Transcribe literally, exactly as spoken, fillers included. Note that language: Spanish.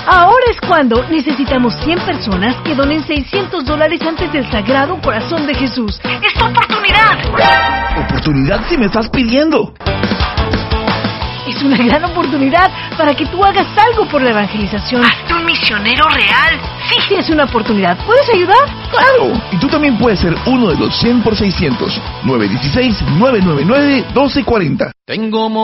Ahora es cuando necesitamos cien personas que donen seiscientos dólares antes del Sagrado Corazón de Jesús. ¡Es tu oportunidad! ¿Oportunidad si me estás pidiendo? Es una gran oportunidad para que tú hagas algo por la evangelización. ¡Hazte un misionero real! Sí, tienes una oportunidad. ¿Puedes ayudar? ¡Claro! Y tú también puedes ser uno de los cien por seiscientos. nueve uno seis, nueve nueve nueve, uno dos cuatro cero. Tengo